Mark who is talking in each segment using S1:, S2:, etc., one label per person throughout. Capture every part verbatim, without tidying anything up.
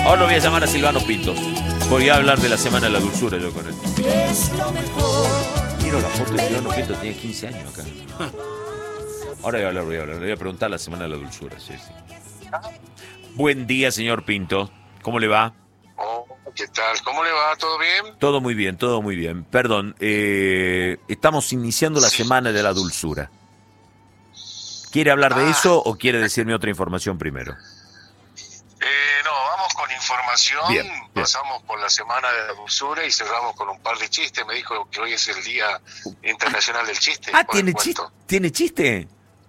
S1: Ahora lo voy a llamar a Silvano Pintos. Voy a hablar de la Semana de la Dulzura yo con él. Miro la foto de Silvano Pintos, tiene quince años acá. Ahora voy a hablar, voy a hablar. Le voy a preguntar la Semana de la Dulzura. Sí, sí. Buen día, señor Pinto. ¿Cómo le va?
S2: Oh, ¿qué tal? ¿Cómo le va? ¿Todo bien?
S1: Todo muy bien, todo muy bien. Perdón, eh, estamos iniciando la
S2: Sí.
S1: Semana de la Dulzura. ¿Quiere hablar de
S2: Ah.
S1: eso o quiere decirme otra información primero?
S2: Eh, no, vamos con información.
S1: Bien, bien.
S2: Pasamos por la Semana de la Dulzura y cerramos con un par de chistes. Me dijo que hoy es el Día Internacional del Chiste.
S1: Ah,
S2: por
S1: ¿tiene
S2: el
S1: chiste?
S2: cuento.
S1: ¿Tiene chiste?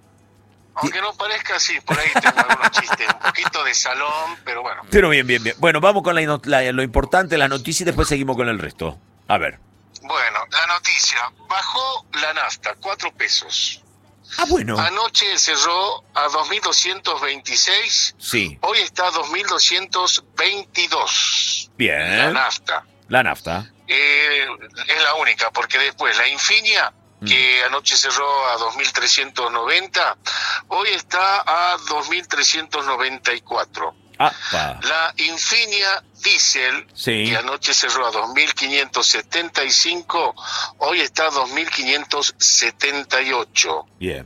S2: Aunque no parezca así, por ahí tengo algunos chistes. Un poquito de salón, pero bueno.
S1: Pero bien, bien, bien. Bueno, vamos con la, ino- la- lo importante, la noticia y después seguimos con el resto. A ver.
S2: Bueno, la noticia. Bajó la nafta, cuatro pesos.
S1: Ah, bueno.
S2: Anoche cerró a dos mil doscientos veintiséis.
S1: Sí.
S2: Hoy está a dos mil doscientos veintidós. La
S1: Bien.
S2: nafta.
S1: La nafta.
S2: Eh, es la única, porque después la Infinia, que anoche cerró a dos mil trescientos noventa, hoy está a dos mil trescientos noventa y cuatro.
S1: Ah, pa.
S2: La Infinia Diesel,
S1: Sí.
S2: que anoche cerró a dos mil quinientos setenta y cinco, hoy está a dos mil quinientos setenta y ocho.
S1: Bien.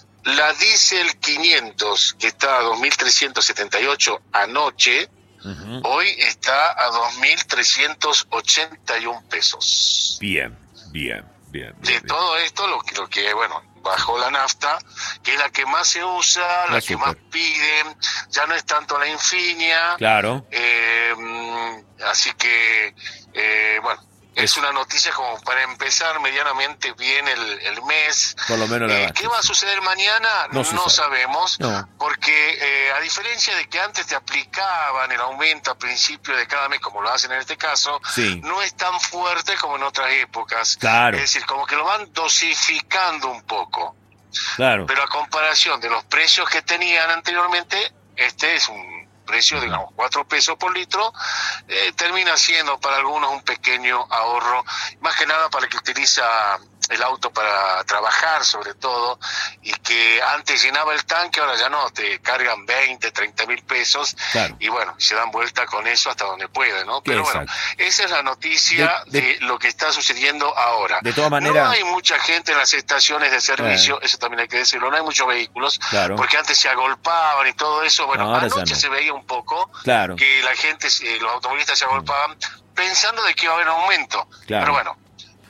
S2: La Diesel quinientos, que está a dos mil trescientos setenta y ocho anoche,
S1: Ujú.
S2: hoy está a dos mil trescientos ochenta y un pesos.
S1: Bien, bien, bien.
S2: De
S1: bien, bien.
S2: todo esto, lo que, lo que, bueno, bajó la nafta, que es la que más se usa, la,
S1: La
S2: que
S1: super.
S2: más piden, ya no es tanto la Infinia,
S1: Claro.
S2: eh, mm, así que, eh, bueno, es una noticia como para empezar medianamente bien el, el mes.
S1: Por lo menos la
S2: Eh,
S1: base,
S2: ¿Qué va a
S1: sí.
S2: suceder mañana?
S1: No
S2: No,
S1: se sabe.
S2: sabemos,
S1: No.
S2: porque eh, a diferencia de que antes te aplicaban el aumento a principio de cada mes, como lo hacen en este caso,
S1: Sí.
S2: no es tan fuerte como en otras épocas.
S1: Claro.
S2: Es decir, como que lo van dosificando un poco.
S1: Claro.
S2: Pero a comparación de los precios que tenían anteriormente, este es un precio, digamos, cuatro pesos por litro, eh, termina siendo para algunos un pequeño ahorro, más que nada para el que utiliza el auto para trabajar sobre todo, y que antes llenaba el tanque, ahora ya no, te cargan veinte, treinta mil pesos,
S1: Claro.
S2: y bueno, se dan vuelta con eso hasta donde pueden, ¿no? Pero bueno,
S1: Exacto.
S2: esa es la noticia
S1: De-
S2: de,
S1: de-
S2: lo que está sucediendo ahora.
S1: De todas maneras-
S2: No hay mucha gente en las estaciones de servicio, eso también hay que decirlo, no hay muchos vehículos,
S1: Claro.
S2: porque antes se agolpaban y todo eso. Bueno,
S1: No, ahora ya
S2: anoche
S1: no.
S2: se veía un poco
S1: Claro.
S2: que la gente, eh, los automovilistas se agolpaban pensando de que iba a haber aumento.
S1: Claro.
S2: Pero bueno,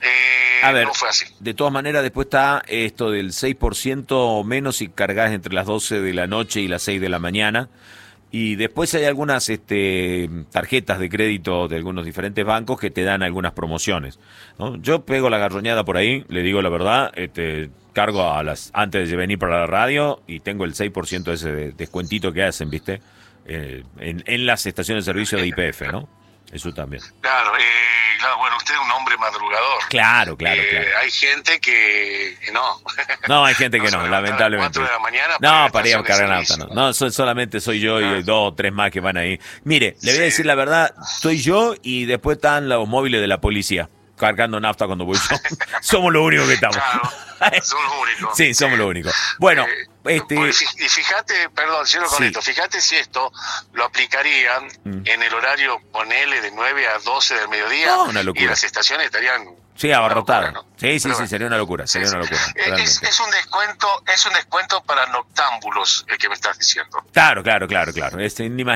S2: eh,
S1: A ver,
S2: no fue así.
S1: de todas maneras, después está esto del seis por ciento o menos si cargas entre las doce de la noche y las seis de la mañana. Y después hay algunas este, tarjetas de crédito de algunos diferentes bancos que te dan algunas promociones, ¿no? Yo pego la garroñada por ahí, le digo la verdad, este, cargo a las antes de venir para la radio y tengo el seis por ciento ese de- descuentito que hacen, ¿viste? Eh, en, en las estaciones de servicio de Y P F, ¿no? Eso también.
S2: Claro, eh, claro, bueno, usted es un hombre madrugador.
S1: Claro, claro,
S2: Eh,
S1: claro.
S2: Hay gente que, que no.
S1: No, hay gente que
S2: se
S1: no,
S2: va a levantar a las
S1: lamentablemente.
S2: cuatro de la mañana
S1: No,
S2: para
S1: para ir a
S2: estación de
S1: cargar nafta, no.
S2: servicio.
S1: No, soy- solamente soy yo y
S2: Ah.
S1: dos o tres más que van ahí. Mire, le voy a
S2: Sí.
S1: decir la verdad, soy yo y después están los móviles de la policía cargando nafta cuando voy yo. Somos los únicos que estamos.
S2: Claro, son los únicos.
S1: Sí, somos los únicos. Bueno,
S2: Eh,
S1: este...
S2: pues, y y fíjate, perdón, cierro con
S1: Sí.
S2: esto, fíjate si esto lo aplicarían
S1: Mm.
S2: en el horario, ponele de nueve a doce del mediodía,
S1: No, una locura.
S2: y las estaciones estarían...
S1: Sí, abarrotada.
S2: una locura, ¿no?
S1: Sí, sí,
S2: Pero
S1: sí,
S2: bueno.
S1: sería una locura,
S2: Sí,
S1: sería
S2: sí.
S1: una locura,
S2: Eh, Es,
S1: realmente.
S2: es un descuento, es un descuento para noctámbulos el que me estás diciendo.
S1: Claro, claro, claro, claro. Este, ni más